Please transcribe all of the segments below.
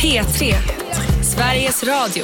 P3, Sveriges Radio.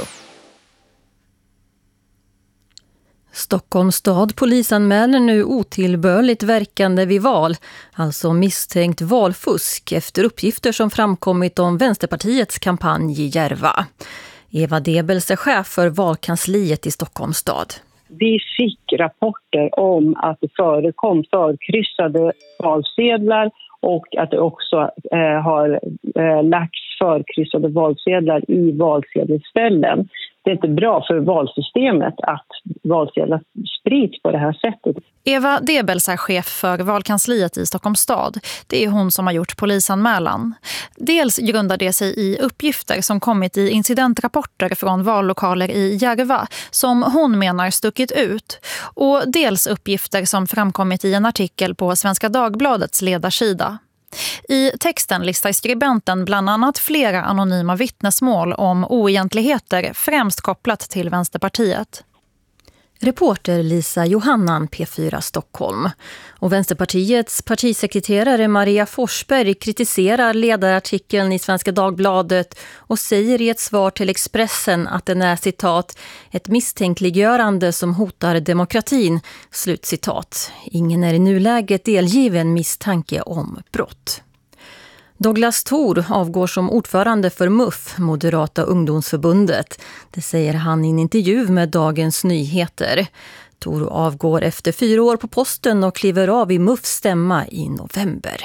Stockholms stad polisanmäler nu otillbörligt verkande vid val, alltså misstänkt valfusk efter uppgifter som framkommit om Vänsterpartiets kampanj i Järva. Eva Debels är chef för valkansliet i Stockholms stad. Vi fick rapporter om att det förekom förkryssade valsedlar och att det också har lagts förkryssade valsedlar i valsedelsställen. Det är inte bra för valsystemet att valsedlar sprids på det här sättet. Eva Debels är chef för valkansliet i Stockholms stad. Det är hon som har gjort polisanmälan. Dels grundar det sig i uppgifter som kommit i incidentrapporter från vallokaler i Järva som hon menar stuckit ut. Och dels uppgifter som framkommit i en artikel på Svenska Dagbladets ledarsida. I texten listar skribenten bland annat flera anonyma vittnesmål om oegentligheter främst kopplat till Vänsterpartiet. Reporter Lisa Johannan, P4 Stockholm. Och Vänsterpartiets partisekreterare Maria Forsberg kritiserar ledarartikeln i Svenska Dagbladet och säger i ett svar till Expressen att den är, citat, ett misstänkliggörande som hotar demokratin, slutcitat. Ingen är i nuläget delgiven misstanke om brott. Douglas Thor avgår som ordförande för MUF, Moderata ungdomsförbundet. Det säger han i en intervju med Dagens Nyheter. Thor avgår efter 4 år på posten och kliver av i MUFs stämma i november.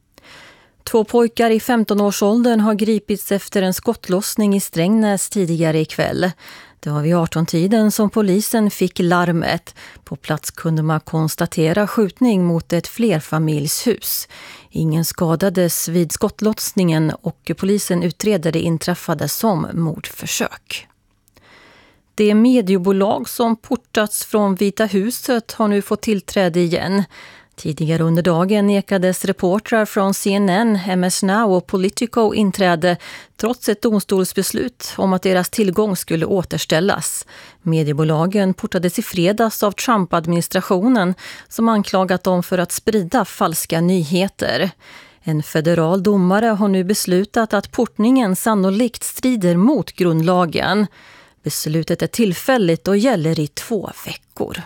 2 pojkar i 15-årsåldern har gripits efter en skottlossning i Strängnäs tidigare ikväll. Det var vid 18-tiden som polisen fick larmet. På plats kunde man konstatera skjutning mot ett flerfamiljshus. Ingen skadades vid skottlossningen och polisen utreder det inträffade som mordförsök. Det mediebolag som portats från Vita huset har nu fått tillträde igen. Tidigare under dagen nekades reportrar från CNN, MS Now och Politico inträde trots ett domstolsbeslut om att deras tillgång skulle återställas. Mediebolagen portades i fredags av Trump-administrationen som anklagat dem för att sprida falska nyheter. En federal domare har nu beslutat att portningen sannolikt strider mot grundlagen. Beslutet är tillfälligt och gäller i 2 veckor.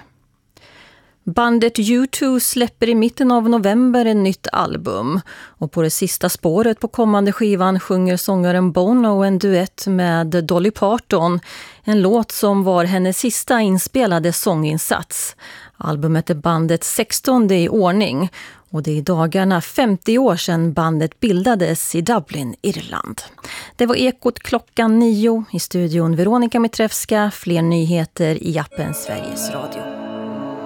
Bandet U2 släpper i mitten av november en nytt album och på det sista spåret på kommande skivan sjunger sångaren Bono en duett med Dolly Parton, en låt som var hennes sista inspelade sånginsats. Albumet är bandets 16:e i ordning och det är i dagarna 50 år sedan bandet bildades i Dublin, Irland. Det var Ekot 9:00 i studion Veronica Mitrevska, fler nyheter i appen Sveriges Radio.